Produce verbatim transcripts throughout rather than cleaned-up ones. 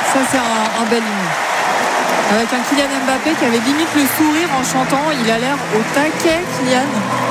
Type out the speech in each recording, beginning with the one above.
Ça, c'est un, un bel hymne. Avec un Kylian Mbappé qui avait limite le sourire en chantant. Il a l'air au taquet, Kylian.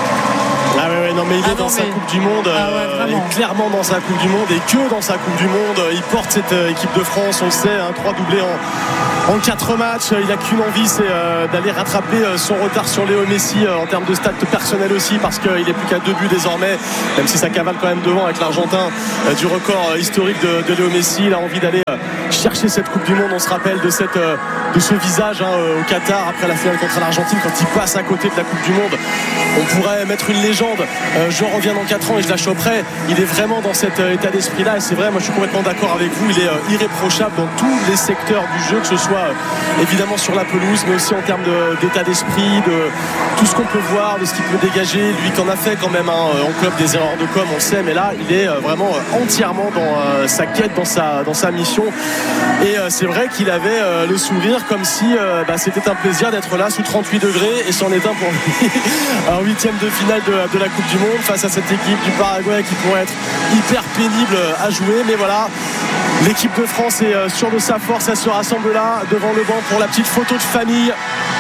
Ah ouais, ouais, non mais il ah est non, dans mais... sa Coupe du Monde, ah ouais, euh, il est clairement dans sa Coupe du Monde et que dans sa Coupe du Monde. Il porte cette euh, équipe de France, on le sait, hein, trois doublés en, en quatre matchs. Il n'a qu'une envie, c'est euh, d'aller rattraper euh, son retard sur Léo Messi euh, en termes de stats personnels aussi, parce qu'il n'est plus qu'à deux buts désormais, même si ça cavale quand même devant avec l'Argentin euh, du record euh, historique de, de Léo Messi. Il a envie d'aller euh, chercher cette Coupe du Monde. On se rappelle de, cette, euh, de ce visage hein, au Qatar après la finale contre l'Argentine, quand il passe à côté de la Coupe du Monde. On pourrait mettre une légende, euh, je reviens dans quatre ans et je la choperai. Il est vraiment dans cet euh, état d'esprit là, et c'est vrai, moi je suis complètement d'accord avec vous. Il est euh, irréprochable dans tous les secteurs du jeu, que ce soit euh, évidemment sur la pelouse, mais aussi en termes de, d'état d'esprit, de tout ce qu'on peut voir, de ce qu'il peut dégager. Lui qui en a fait quand même hein, en club des erreurs de com, on le sait, mais là il est euh, vraiment euh, entièrement dans euh, sa quête, dans sa, dans sa mission. Et euh, c'est vrai qu'il avait euh, le sourire comme si euh, bah, c'était un plaisir d'être là sous trente-huit degrés, et c'en est un pour lui en huitième de finale de, de la Coupe du Monde face à cette équipe du Paraguay qui pourrait être hyper pénible à jouer. Mais voilà, l'équipe de France est sûre de sa force, elle se rassemble là devant le banc pour la petite photo de famille.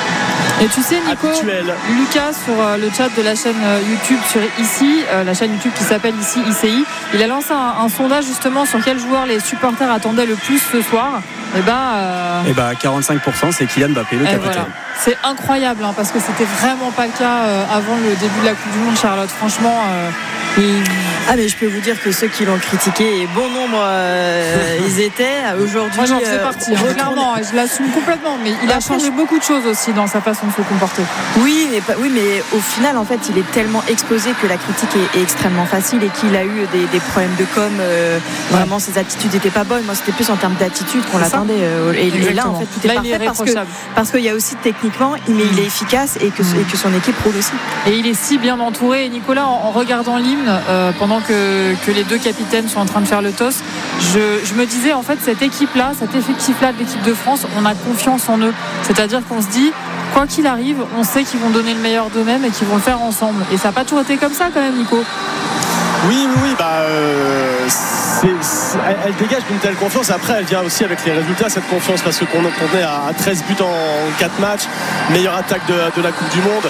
Et tu sais Nico, habituel. Lucas sur le chat de la chaîne YouTube sur Ici, la chaîne YouTube qui s'appelle Ici I C I, il a lancé un, un sondage justement sur quel joueur les supporters attendaient le plus ce soir. Et bah, euh... et bah quarante-cinq pour cent c'est Kylian Mbappé, le capitaine. Voilà. C'est incroyable hein, parce que c'était vraiment pas le cas euh, avant le début de la Coupe du Monde, Charlotte. Franchement. Euh... Et... Ah mais je peux vous dire que ceux qui l'ont critiqué, et bon nombre euh, ils étaient aujourd'hui. Moi j'en faisais partie, euh, clairement, je l'assume complètement, mais il a Après, changé beaucoup de choses aussi dans sa façon de se comporter. Oui mais, oui, mais au final en fait il est tellement exposé que la critique est, est extrêmement facile, et qu'il a eu des, des problèmes de com. Euh, ouais. Vraiment ses attitudes n'étaient pas bonnes. Moi c'était plus en termes d'attitude qu'on C'est l'attendait. Euh, et, et là en fait tout est là, parfait parce que parce qu'il y a aussi techniquement, mais il est efficace, et que, mmh. et que son équipe roule aussi. Et il est si bien entouré. Et Nicolas, en, en regardant l'hymne, Euh, pendant que, que les deux capitaines sont en train de faire le toss, je, je me disais en fait cette équipe là, cet effectif là de l'équipe de France, on a confiance en eux, c'est-à-dire qu'on se dit quoi qu'il arrive, on sait qu'ils vont donner le meilleur d'eux-mêmes et qu'ils vont le faire ensemble, et ça n'a pas toujours été comme ça quand même Nico. Oui, oui, oui, bah, euh, c'est, c'est, elle, elle dégage d'une telle confiance. Après, elle vient aussi avec les résultats, cette confiance, parce qu'on est à treize buts en quatre matchs, meilleure attaque de, de la Coupe du Monde.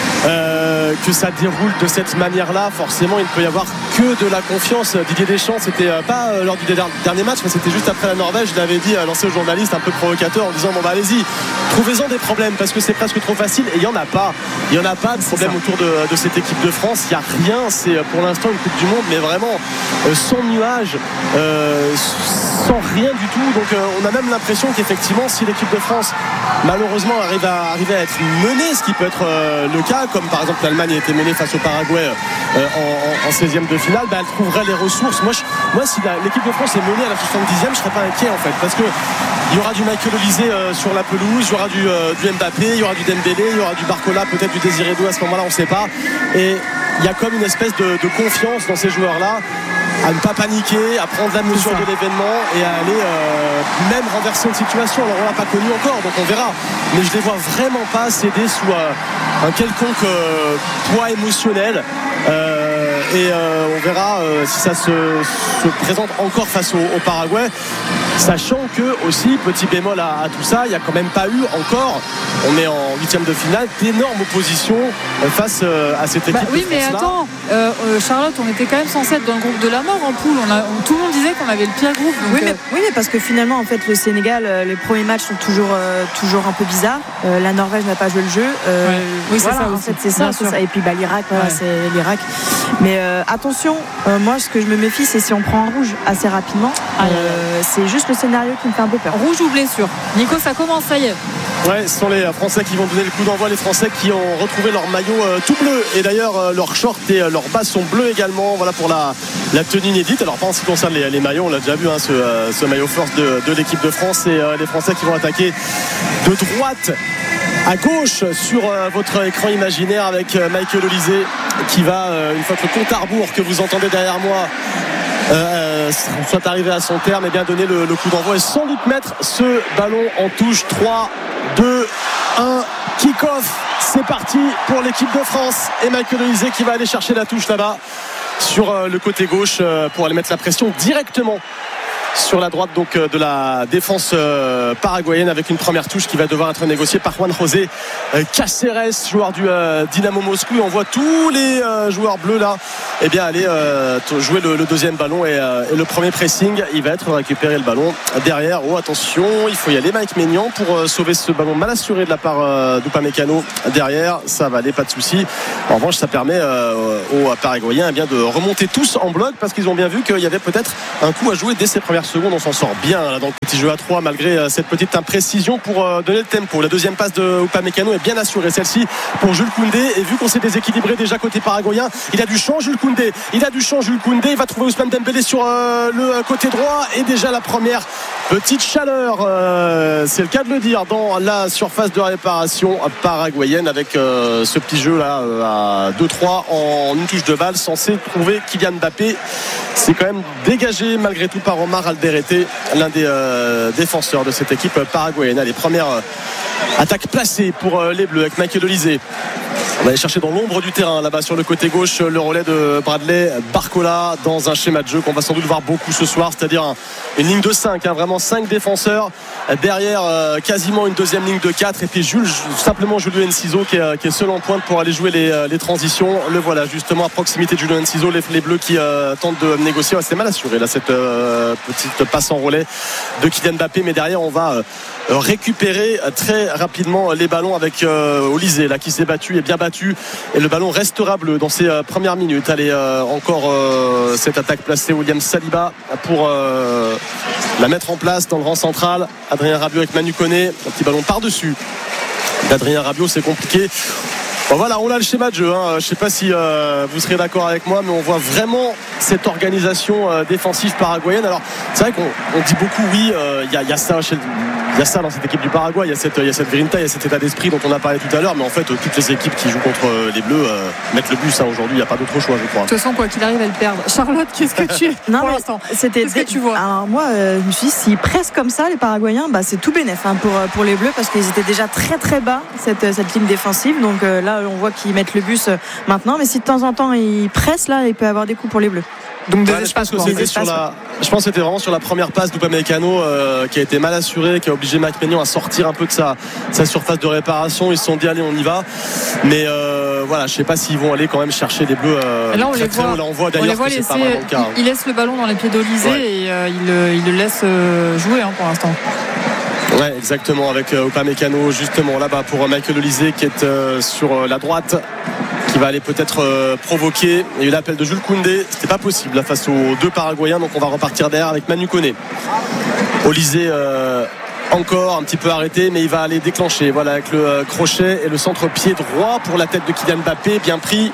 Euh, que ça déroule de cette manière-là, forcément, il ne peut y avoir que de la confiance. Didier Deschamps, c'était pas lors du dernier match, mais c'était juste après la Norvège. Il avait dit, lancé aux journalistes un peu provocateur en disant bon, bah, allez-y, trouvez-en des problèmes, parce que c'est presque trop facile. Et il n'y en a pas. Il n'y en a pas de problème autour de, de cette équipe de France. Il n'y a rien. C'est pour l'instant une Coupe du Monde, mais vraiment euh, sans nuage, euh, sans rien du tout. Donc euh, on a même l'impression qu'effectivement, si l'équipe de France malheureusement arrive à, arriver à être menée, ce qui peut être euh, le cas, comme par exemple l'Allemagne a été menée face au Paraguay euh, en, en, en seizième de finale, bah, elle trouverait les ressources. Moi, je, moi si la, l'équipe de France est menée à la soixante-dixième, je ne serais pas inquiet en fait, parce que il y aura du Michael Olise euh, sur la pelouse, il y aura du, euh, du Mbappé, il y aura du Dembélé, il y aura du Barcola, peut-être du Désiré Doué à ce moment-là, on ne sait pas. Et il y a comme une espèce de, de confiance dans ces joueurs-là, à ne pas paniquer, à prendre la mesure de l'événement et à aller euh, même renverser une situation. Alors on l'a pas connu encore, donc on verra, mais je les vois vraiment pas céder sous euh, un quelconque euh, poids émotionnel. Euh, et euh, on verra euh, si ça se, se présente encore face au, au Paraguay, sachant que aussi, petit bémol à, à tout ça, il n'y a quand même pas eu encore, on est en huitième de finale, d'énormes oppositions euh, face euh, à cette équipe. Bah, oui, mais attends, euh, euh, Charlotte, on était quand même censé être dans le groupe de la mort en poule. On a, on, tout le monde disait qu'on avait le pire groupe. Donc oui, mais, euh... oui, mais parce que finalement, en fait, le Sénégal, euh, les premiers matchs sont toujours, euh, toujours un peu bizarres. Euh, la Norvège n'a pas joué le jeu. Euh, ouais. Oui, voilà, c'est ça. En aussi. fait, c'est ça, c'est ça. Et puis bah, l'Irak, voilà, ouais. c'est l'Irak. Mais euh, attention, euh, moi, ce que je me méfie, c'est si on prend un rouge assez rapidement. Ah, euh, c'est juste le scénario qui me fait un peu peur. Rouge ou blessure. Nico, ça commence, ça y est. Ouais, ce sont les Français qui vont donner le coup d'envoi, les Français qui ont retrouvé leur maillot euh, tout bleu, et d'ailleurs euh, leurs shorts et euh, leurs bas sont bleus également. Voilà pour la, la tenue inédite. Alors pas en ce qui concerne les, les maillots, on l'a déjà vu hein, ce, euh, ce maillot force de, de l'équipe de France, et euh, les Français qui vont attaquer de droite à gauche sur euh, votre écran imaginaire avec euh, Michael Olise qui va, euh, une fois que le compte à rebours que vous entendez derrière moi Euh, soit arrivé à son terme, et bien donner le, le coup d'envoi et sans doute mettre ce ballon en touche. Trois, deux, un, kick-off, c'est parti pour l'équipe de France, et Michael Olise qui va aller chercher la touche là-bas sur euh, le côté gauche euh, pour aller mettre la pression directement sur la droite donc de la défense euh, paraguayenne, avec une première touche qui va devoir être négociée par Juan José euh, Cáceres, joueur du euh, Dynamo Moscou. On voit tous les euh, joueurs bleus là eh bien, aller euh, jouer le, le deuxième ballon et, euh, et le premier pressing. Il va être récupéré le ballon derrière. Oh attention, il faut y aller, Mike Maignan, pour euh, sauver ce ballon mal assuré de la part euh, d'Upamecano derrière. Ça va aller, pas de souci. En revanche, ça permet euh, aux Paraguayens eh bien, de remonter tous en bloc, parce qu'ils ont bien vu qu'il y avait peut-être un coup à jouer dès ces premières secondes. On s'en sort bien là, dans le petit jeu à trois, malgré euh, cette petite imprécision pour euh, donner le tempo. La deuxième passe de Upamecano est bien assurée, celle-ci pour Jules Koundé, et vu qu'on s'est déséquilibré déjà côté paraguayen, il a du champ Jules Koundé, il a du champ Jules Koundé, il va trouver Ousmane Dembélé sur euh, le côté droit, et déjà la première petite chaleur, euh, c'est le cas de le dire, dans la surface de réparation paraguayenne, avec euh, ce petit jeu là euh, à deux trois en une touche de balle, censé trouver Kylian Mbappé. C'est quand même dégagé malgré tout par Omar Alderete, l'un des euh, défenseurs de cette équipe paraguayenne. Allez, première euh, attaque placée pour euh, les Bleus avec Michael Olise. On va aller chercher dans l'ombre du terrain là-bas sur le côté gauche le relais de Bradley Barcola, dans un schéma de jeu qu'on va sans doute voir beaucoup ce soir, c'est-à-dire un, une ligne de cinq, hein, vraiment cinq défenseurs derrière, euh, quasiment une deuxième ligne de quatre, et puis Jules, simplement Julio Enciso qui est, qui est seul en pointe pour aller jouer les, les transitions. Le voilà justement à proximité de Julio Enciso, les, les Bleus qui euh, tentent de négocier. C'est mal assuré là cette euh, petite passe en relais de Kylian Mbappé, mais derrière on va euh, récupérer très rapidement les ballons avec euh, Olise là qui s'est battu et bien battu, et le ballon restera bleu dans ces euh, premières minutes. Allez, euh, encore euh, cette attaque placée, William Saliba pour euh, la mettre en place dans le rang central. Adrien Rabiot avec Manu Koné, un petit ballon par-dessus d'Adrien Rabiot, c'est compliqué. Bon, voilà, on a le schéma de jeu, hein. Je ne sais pas si euh, vous serez d'accord avec moi, mais on voit vraiment cette organisation euh, défensive paraguayenne. Alors c'est vrai qu'on on dit beaucoup, oui, il euh, y, y a ça chez il y a ça dans cette équipe du Paraguay, il y a cette, il y a cette grinta, il y a cet état d'esprit dont on a parlé tout à l'heure, mais en fait toutes les équipes qui jouent contre les Bleus euh, mettent le bus, hein. Aujourd'hui il n'y a pas d'autre choix, je crois. De toute façon, quoi qu'il arrive, elle perd. Charlotte, qu'est-ce que tu es non, pour mais l'instant c'était Qu'est-ce que tu vois? Alors moi euh, je me suis dit, s'ils pressent comme ça les Paraguayens, bah, c'est tout bénef hein, pour, pour les Bleus, parce qu'ils étaient déjà très très bas cette, cette ligne défensive, donc euh, là on voit qu'ils mettent le bus euh, maintenant, mais si de temps en temps ils pressent, là il peut y avoir des coups pour les Bleus. Donc des ouais, espaces, je, pense que sur la... je pense que c'était vraiment sur la première passe d'Upamecano euh, qui a été mal assurée, qui a obligé Mike Maignan à sortir un peu de sa, sa surface de réparation. Ils se sont dit allez, on y va, mais euh, voilà, je sais pas s'ils vont aller quand même chercher les Bleus euh, là on très, les très voit, haut. Là on voit d'ailleurs on les voit que laisser, c'est pas vraiment le cas, hein. il, il laisse le ballon dans les pieds d'Olise, ouais. et euh, il, il le laisse euh, jouer hein, pour l'instant. Ouais, exactement, avec euh, Upamecano justement là-bas pour Michael Olise qui est euh, sur euh, la droite, qui va aller peut-être euh, provoquer. Il y a eu l'appel de Jules Koundé, c'était pas possible là, face aux deux Paraguayens, donc on va repartir derrière avec Manu Koné. Olise euh, encore un petit peu arrêté, mais il va aller déclencher, voilà, avec le euh, crochet et le centre-pied droit pour la tête de Kylian Mbappé, bien pris.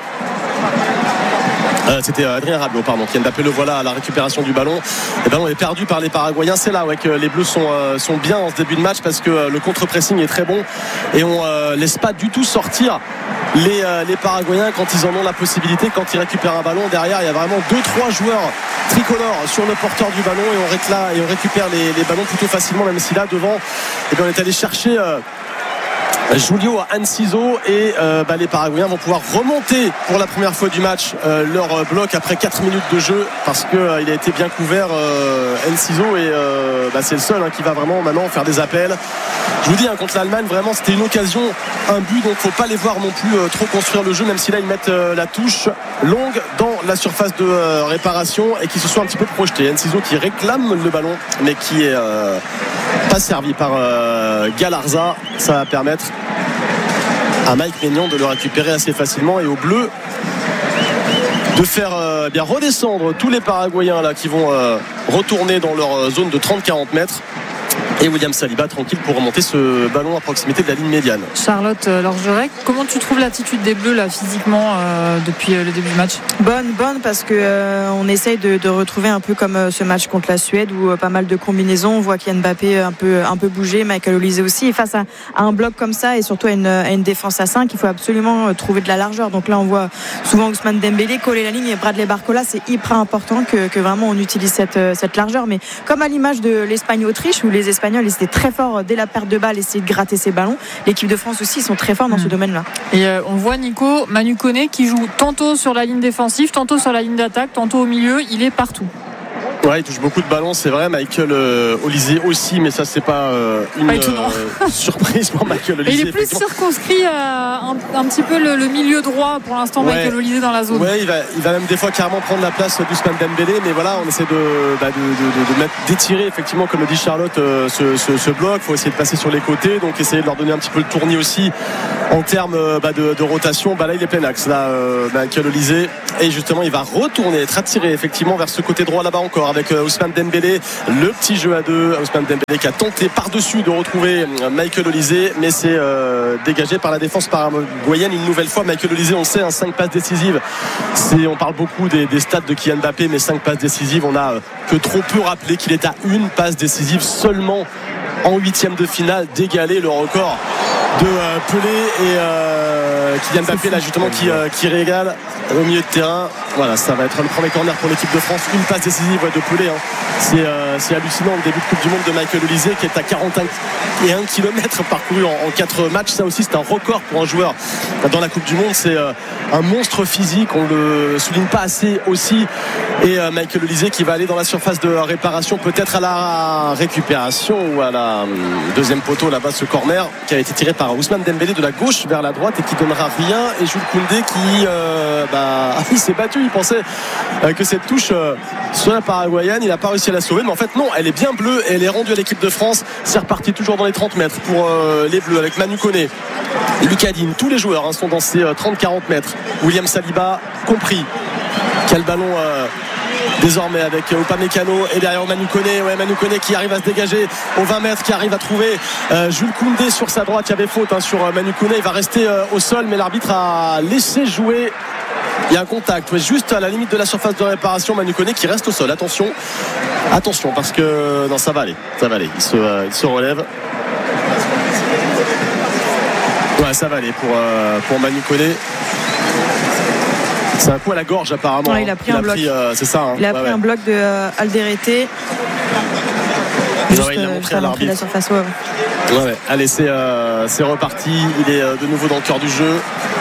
Euh, c'était Adrien Rabiot, pardon, qui vient d'appeler le voilà à la récupération du ballon. Le ballon est perdu par les Paraguayens. C'est là ouais, que les Bleus sont, euh, sont bien en ce début de match, parce que euh, le contre-pressing est très bon et on euh, laisse pas du tout sortir les, euh, les Paraguayens quand ils en ont la possibilité. Quand ils récupèrent un ballon, derrière il y a vraiment deux trois joueurs tricolores sur le porteur du ballon, et on, réclame, et on récupère les, les ballons plutôt facilement, même si là devant et bien, on est allé chercher euh, Julio Enciso, et euh, bah, les Paraguayens vont pouvoir remonter pour la première fois du match euh, leur euh, bloc après quatre minutes de jeu, parce qu'il euh, a été bien couvert euh, Enciso, et euh, bah, c'est le seul hein, qui va vraiment maintenant faire des appels. Je vous dis hein, contre l'Allemagne, vraiment c'était une occasion, un but, donc faut pas les voir non plus euh, trop construire le jeu, même si là ils mettent euh, la touche longue dans la surface de euh, réparation, et qui se sont un petit peu projetés. Enciso qui réclame le ballon, mais qui est euh, pas servi par euh, Galarza. Ça va permettre à Mike Maignan de le récupérer assez facilement, et aux Bleus de faire euh, bien redescendre tous les Paraguayens là qui vont euh, retourner dans leur zone de trente à quarante mètres, et William Saliba tranquille pour remonter ce ballon à proximité de la ligne médiane. Charlotte Lorgerec, comment tu trouves l'attitude des Bleus là physiquement euh, depuis euh, le début du match? Bonne, bonne, parce que euh, on essaye de, de retrouver un peu comme euh, ce match contre la Suède, où euh, pas mal de combinaisons. On voit Kylian Mbappé un peu, un peu bouger, Michael Olise aussi. Et face à, à un bloc comme ça, et surtout à une, à une défense à cinq, il faut absolument euh, trouver de la largeur. Donc là, on voit souvent Ousmane Dembélé coller la ligne, et Bradley Barcola. C'est hyper important que, que vraiment on utilise cette, cette largeur. Mais comme à l'image de l'Espagne-Autriche, où les Espagnols ils étaient très forts dès la perte de balle, essayer de gratter ses ballons. L'équipe de France aussi, ils sont très forts dans mmh. ce domaine-là. Et euh, on voit Nico Manu Koné qui joue tantôt sur la ligne défensive, tantôt sur la ligne d'attaque, tantôt au milieu. Il est partout. Ouais, il touche beaucoup de ballons, c'est vrai. Michael euh, Olysée aussi, mais ça c'est pas euh, une pas euh, surprise pour Michael Olysée. Il est plus circonscrit à un, un petit peu le, le milieu droit pour l'instant, ouais. Michael Olysée dans la zone. Ouais, il va, il va même des fois carrément prendre la place d'Ousmane Dembélé, mais voilà, on essaie de, bah, de, de, de, de mettre, d'étirer effectivement, comme le dit Charlotte, euh, ce, ce, ce bloc. Il faut essayer de passer sur les côtés, donc essayer de leur donner un petit peu le tournis aussi en termes bah, de, de rotation. Bah, là, il est plein axe, là, euh, Michael Olysée, et justement, il va retourner, être attiré effectivement vers ce côté droit là-bas encore avec euh, Ousmane Dembélé, le petit jeu à deux. Ousmane Dembélé qui a tenté par-dessus de retrouver Michael Olysée, mais c'est euh, dégagé par la défense paraguayenne une nouvelle fois. Michael Olysée, on sait, hein, cinq passes décisives. C'est, on parle beaucoup des, des stats de Kylian Mbappé, mais cinq passes décisives, on a euh, que trop peu rappelé qu'il est à une passe décisive seulement en huitième de finale d'égaler le record de euh, Pelé et euh, Kylian Mbappé là justement qui, euh, qui régale au milieu de terrain. Voilà, ça va être le premier corner pour l'équipe de France, une passe décisive ouais, de Pelé, hein. c'est, euh, c'est hallucinant le début de Coupe du Monde de Michael Olysée qui est à quarante et un kilomètres parcourus en, en quatre matchs. Ça aussi c'est un record pour un joueur dans la Coupe du Monde, c'est euh, un monstre physique, on le souligne pas assez aussi. Et euh, Michael Olysée qui va aller dans la surface de réparation, peut-être à la récupération ou à la euh, deuxième poteau là-bas, ce corner qui a été tiré par Ousmane Dembélé de la gauche vers la droite et qui donnera rien. Et Jules Koundé qui euh, bah, il s'est battu, il pensait euh, que cette touche euh, soit la paraguayenne, il n'a pas réussi à la sauver, mais en fait non, elle est bien bleue et elle est rendue à l'équipe de France. C'est reparti toujours dans les trente mètres pour euh, les bleus avec Manu Koné, Lucas Digne, tous les joueurs hein, sont dans ces euh, trente à quarante mètres. William Saliba compris, quel ballon euh, désormais avec Upamecano et derrière Manu Koné, ouais, Manu Koné qui arrive à se dégager aux vingt mètres, qui arrive à trouver euh, Jules Koundé sur sa droite. Il y avait faute hein, sur euh, Manu Koné, il va rester euh, au sol, mais l'arbitre a laissé jouer. Il y a un contact, ouais, juste à la limite de la surface de réparation. Manu Koné qui reste au sol. Attention, attention, parce que non, ça va aller, ça va aller. Il se, euh, il se relève. Ouais, ça va aller pour euh, pour Manu Koné. C'est un coup à la gorge apparemment. Ouais, il a pris il un a bloc. Pris, euh, c'est ça. Hein. Il a ouais, pris ouais. un bloc de euh, Alderete. Juste, ouais, il l'a euh, montré à l'arbitre. la surface. Ouais, ouais. Ouais, ouais. Allez, c'est, euh, c'est reparti. Il est euh, de nouveau dans le cœur du jeu.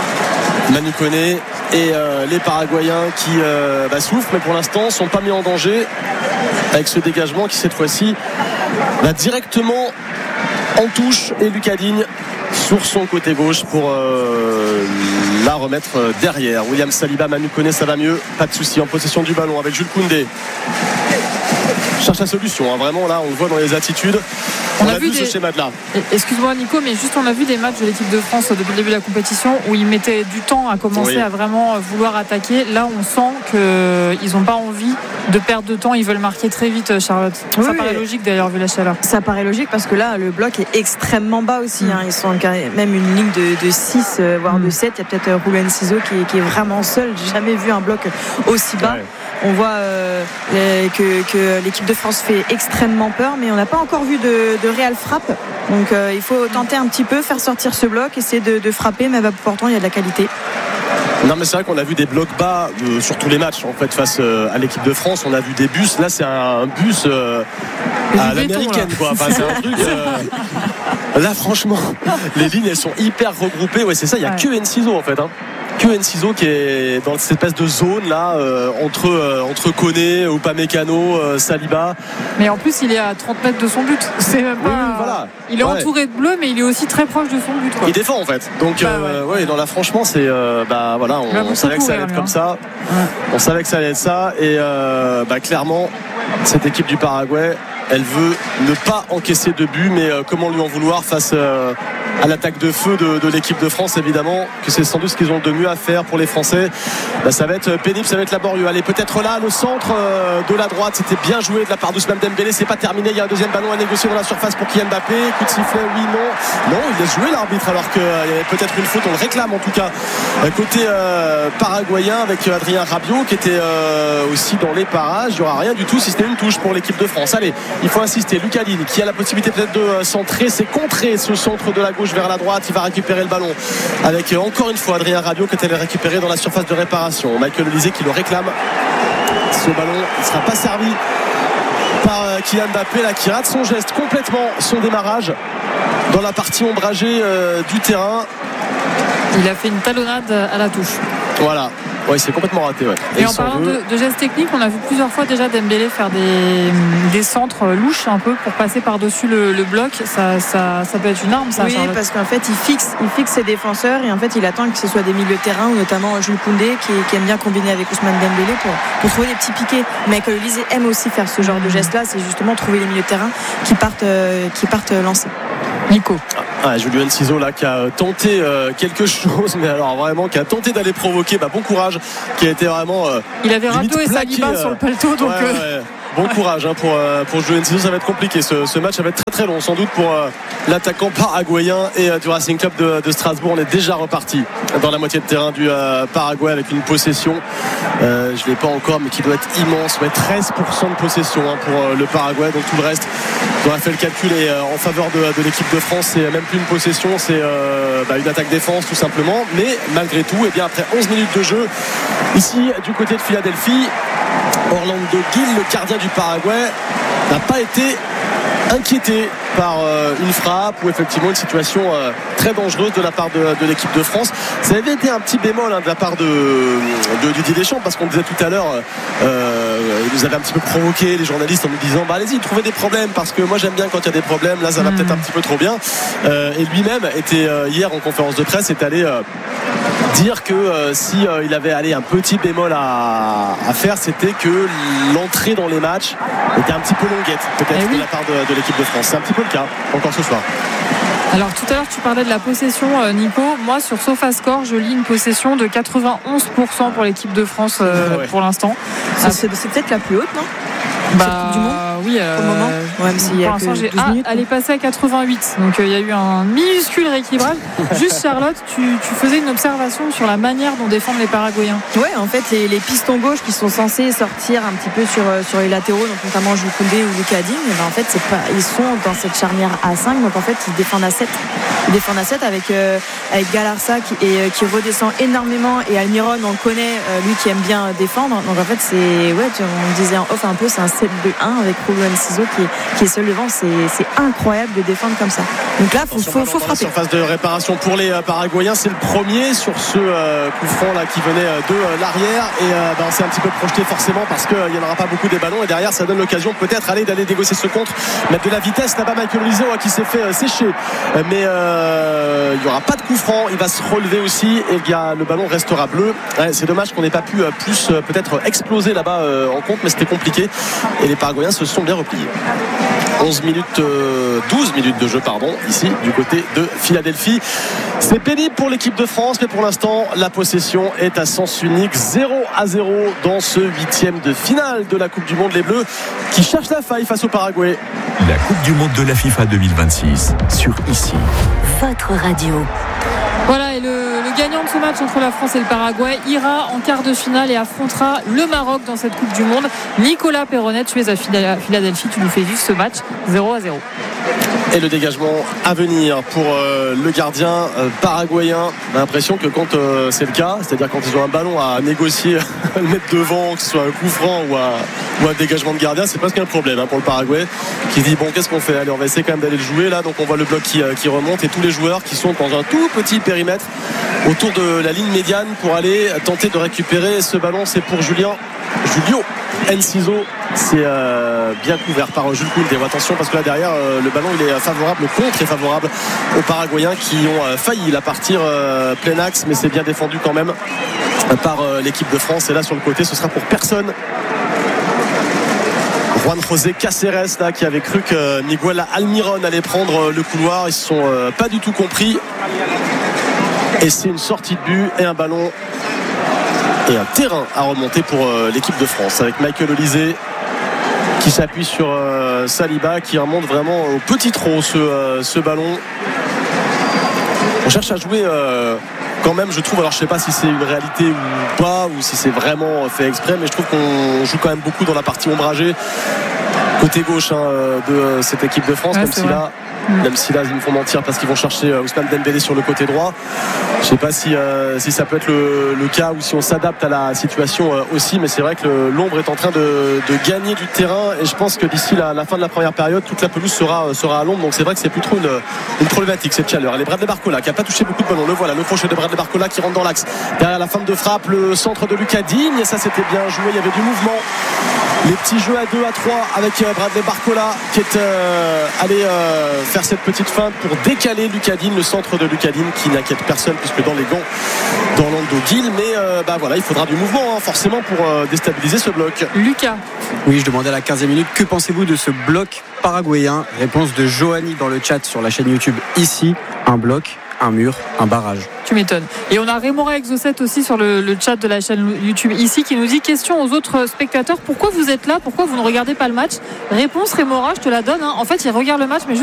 Manu Koné et euh, les Paraguayens qui euh, bah, souffrent, mais pour l'instant ne sont pas mis en danger avec ce dégagement qui cette fois-ci va directement en touche. Et Lucas Digne sur son côté gauche pour euh, la remettre derrière. William Saliba, Manu Koné, ça va mieux, pas de souci en possession du ballon avec Jules Koundé. Cherche la solution, hein. Vraiment là on le voit dans les attitudes. On, on a, a vu, vu des... ce schéma de là. Excuse-moi Nico, mais juste on a vu des matchs de l'équipe de France depuis le début de la compétition où ils mettaient du temps à commencer oui. à vraiment vouloir attaquer. Là on sent qu'ils n'ont pas envie de perdre de temps, ils veulent marquer très vite, Charlotte. Oui, ça paraît logique d'ailleurs vu la chaleur. Ça paraît logique parce que là le bloc est extrêmement bas aussi, mmh. hein. Ils sont même une ligne de, de six euh, voire mmh. de sept. Il y a peut-être Ruben Ciseaux qui, qui est vraiment seul. J'ai jamais vu un bloc aussi bas. Ouais. On voit euh, les, que, que l'équipe de France fait extrêmement peur, mais on n'a pas encore vu de, de réelle frappe. Donc euh, il faut tenter un petit peu, faire sortir ce bloc, essayer de, de frapper, mais bah, pourtant il y a de la qualité. Non mais c'est vrai qu'on a vu des blocs bas euh, sur tous les matchs en fait face euh, à l'équipe de France. On a vu des bus. Là c'est un, un bus euh, à l'américaine quoi. Enfin, c'est un truc. Euh... Là franchement, les lignes elles sont hyper regroupées. Ouais c'est ça. Il y a ouais. que Enciso en fait. Hein. Que Enciso qui est dans cette espèce de zone là euh, entre euh, entre Koné, Upamecano, euh, Saliba. Mais en plus il est à trente mètres de son but. C'est même pas. Oui, voilà. Il est ouais. entouré de bleu, mais il est aussi très proche de son but. Quoi. Il défend en fait. Donc bah, euh, ouais. ouais, dans là franchement c'est euh, bah voilà, on, on savait que ça allait être comme ça. Ouais. On savait que ça allait être ça et euh, bah clairement cette équipe du Paraguay, elle veut ne pas encaisser de but, mais euh, comment lui en vouloir face euh, à l'attaque de feu de, de l'équipe de France, évidemment, que c'est sans doute ce qu'ils ont de mieux à faire pour les Français. Bah, ça va être pénible, ça va être laborieux. Allez, peut-être là, le centre euh, de la droite, c'était bien joué de la part d'Ousmane Dembélé, c'est pas terminé, il y a un deuxième ballon à négocier dans la surface pour Kylian Mbappé. Coup de sifflet, oui, non. Non, il laisse jouer l'arbitre alors qu'il euh, y avait peut-être une faute, on le réclame en tout cas. Côté euh, paraguayen avec Adrien Rabiot qui était euh, aussi dans les parages. Il n'y aura rien du tout si c'était une touche pour l'équipe de France. Allez, il faut insister. Lucas Digne qui a la possibilité peut-être de centrer, c'est contré ce centre de la gauche vers la droite. Il va récupérer le ballon avec encore une fois Adrien Rabiot qui est récupéré dans la surface de réparation. Michael Olysée qui le réclame. Ce ballon ne sera pas servi par Kylian Mbappé là, qui rate son geste complètement, son démarrage dans la partie ombragée euh, du terrain. Il a fait une talonnade à la touche. Voilà. Ouais, c'est complètement raté. Ouais. Et, et en parlant de, de gestes techniques, on a vu plusieurs fois déjà Dembélé faire des, des centres louches un peu pour passer par-dessus le, le bloc. Ça, ça, ça peut être une arme, ça. Oui, Charlotte. Parce qu'en fait, il fixe, il fixe ses défenseurs et en fait, il attend que ce soit des milieux de terrain, ou notamment Jules Koundé qui, qui aime bien combiner avec Ousmane Dembélé pour, pour trouver des petits piquets. Michael Olise aime aussi faire ce genre de geste-là, c'est justement trouver les milieux de terrain qui partent, euh, qui partent lancer. Nico. Ah, Julio Enciso là qui a tenté euh, quelque chose, mais alors vraiment qui a tenté d'aller provoquer. Bah, bon courage, qui a été vraiment. Euh, il avait Rato et Saliba euh, sur le paletot, donc. Ouais, euh... ouais. Bon courage hein, pour, euh, pour Julio Enciso, ça va être compliqué. Ce, ce match ça va être très très long, sans doute pour euh, l'attaquant paraguayen et euh, du Racing Club de, de Strasbourg. On est déjà reparti dans la moitié de terrain du euh, Paraguay avec une possession. Euh, je ne l'ai pas encore, mais qui doit être immense. Ouais, treize pour cent de possession hein, pour euh, le Paraguay. Donc tout le reste, on a fait le calcul et euh, en faveur de, de l'équipe de France, c'est même plus une possession, c'est euh, bah, une attaque-défense tout simplement. Mais malgré tout, et bien après onze minutes de jeu, ici du côté de Philadelphie, Orlando Gil, le gardien du Paraguay, n'a pas été inquiété par euh, une frappe ou effectivement une situation euh, très dangereuse de la part de, de l'équipe de France. Ça avait été un petit bémol hein, de la part de, de Didier Deschamps, parce qu'on disait tout à l'heure euh, il nous avait un petit peu provoqué les journalistes en nous disant bah allez-y, trouvez des problèmes, parce que moi j'aime bien quand il y a des problèmes, là ça va mmh. peut-être un petit peu trop bien, euh, et lui-même était euh, hier en conférence de presse est allé euh, dire que euh, si euh, il avait allé un petit bémol à, à faire, c'était que l'entrée dans les matchs était un petit peu longuette peut-être oui. de la part de, de l'équipe de France. C'est un petit peu le cas encore ce soir. Alors tout à l'heure tu parlais de la possession, Nico. Moi sur SofaScore je lis une possession de quatre-vingt-onze pour cent pour l'équipe de France euh, ouais. pour l'instant. C'est, c'est, c'est peut-être la plus haute, non? Bah du monde oui, euh, au moment. Ouais, mais pour l'instant j'ai ah, elle est passée à quatre-vingt-huit, donc il euh, y a eu un minuscule rééquilibrage. Juste Charlotte, tu, tu faisais une observation sur la manière dont défendent les Paraguayens. Ouais, en fait les, les pistons gauche qui sont censés sortir un petit peu sur, sur les latéraux, donc notamment Jules Koundé ou Lucas Digne, ben en fait c'est pas, ils sont dans cette charnière à cinq, donc en fait ils défendent à sept. Ils défendent à sept avec, euh, avec Galarza qui, et, euh, qui redescend énormément, et Almiron on le connaît, euh, lui qui aime bien défendre, donc en fait c'est, ouais, tu, on disait en off un peu, c'est un sept deux un avec Julio Enciso qui, qui est seul devant. C'est, c'est incroyable de défendre comme ça, donc là il faut, faut, faut frapper. En phase de réparation pour les euh, Paraguayens, c'est le premier sur ce euh, coup franc là qui venait euh, de euh, l'arrière, et euh, bah, on s'est un petit peu projeté forcément parce qu'il n'y en aura pas beaucoup des ballons, et derrière ça donne l'occasion peut-être aller d'aller négocier ce contre, mettre de la vitesse là-bas. Michael Olise hein, qui s'est fait euh, sécher, euh, mais euh, il n'y aura pas de coup franc, il va se relever aussi et il y a, le ballon restera bleu. Ouais, c'est dommage qu'on n'ait pas pu euh, plus euh, peut-être exploser là-bas euh, en compte, mais c'était compliqué et les Paraguayens se sont bien repliés. onze minutes, euh, douze minutes de jeu pardon, ici du côté de Philadelphie. C'est pénible pour l'équipe de France, mais pour l'instant la possession est à sens unique, zéro à zéro dans ce huitième de finale de la Coupe du Monde. Les Bleus qui cherchent la faille face au Paraguay. La Coupe du Monde de la FIFA deux mille vingt-six sur ici. Votre radio. Voilà, et le, le gagnant de ce match entre la France et le Paraguay ira en quart de finale et affrontera le Maroc dans cette Coupe du Monde. Nicolas Perronnet, tu es à Philadelphie, tu nous fais vivre ce match zéro à zéro. Et le dégagement à venir pour euh, le gardien euh, paraguayen. On a l'impression que quand euh, c'est le cas, c'est-à-dire quand ils ont un ballon à négocier, à le mettre devant, que ce soit un coup franc ou un, ou un dégagement de gardien, c'est presque un problème hein, pour le Paraguay, qui dit bon, qu'est-ce qu'on fait? Allez, on va essayer quand même d'aller le jouer là. Donc on voit le bloc qui, euh, qui remonte et tous les joueurs qui sont dans un tout petit périmètre autour de la ligne médiane pour aller tenter de récupérer ce ballon. C'est pour Julien Julio Enciso, c'est euh, bien couvert par Jules Koundé. Attention parce que là derrière euh, le ballon il est favorable, le contre est favorable aux Paraguayens qui ont euh, failli la partir euh, plein axe, mais c'est bien défendu quand même euh, par euh, l'équipe de France. Et là sur le côté ce sera pour personne. Juan José Cáceres là, qui avait cru que Miguel Almiron allait prendre le couloir, ils ne se sont euh, pas du tout compris, et c'est une sortie de but et un ballon et un terrain à remonter pour euh, l'équipe de France avec Michael Olise qui s'appuie sur euh, Saliba qui remonte vraiment au petit trot ce, euh, ce ballon. On cherche à jouer euh, quand même, je trouve, alors je sais pas si c'est une réalité ou pas, ou si c'est vraiment fait exprès, mais je trouve qu'on joue quand même beaucoup dans la partie ombragée. côté gauche hein, de cette équipe de France, ouais, même si vrai. là Même si là ils me font mentir parce qu'ils vont chercher Ousmane Dembélé sur le côté droit. Je ne sais pas si, euh, si ça peut être le, le cas ou si on s'adapte à la situation euh, aussi, mais c'est vrai que le, l'ombre est en train de, de gagner du terrain et je pense que d'ici la, la fin de la première période toute la pelouse sera, sera à l'ombre, donc c'est vrai que c'est plus trop une, une problématique cette chaleur. Allez, Bradley Barcola qui n'a pas touché beaucoup de ballons, le voilà, le crochet de Bradley Barcola qui rentre dans l'axe derrière la fin de frappe, le centre de Lucas Digne, et ça c'était bien joué, il y avait du mouvement. Les petits jeux à deux à trois avec Bradley Barcola qui est euh, allé euh, faire cette petite feinte pour décaler Lucas Digne, le centre de Lucas Digne qui n'inquiète personne puisque dans les gants d'Orlando Gil, mais euh, bah voilà, il faudra du mouvement hein, forcément pour euh, déstabiliser ce bloc. Lucas. Oui, je demandais à la quinzième minute, que pensez-vous de ce bloc paraguayen? Réponse de Johanny dans le chat sur la chaîne YouTube ici, un bloc, un mur, un barrage. Tu m'étonnes. Et on a Rémora Exocet aussi sur le, le chat de la chaîne YouTube ici qui nous dit: question aux autres spectateurs, pourquoi vous êtes là, pourquoi vous ne regardez pas le match? Réponse Rémora, je te la donne hein. En fait il regarde le match mais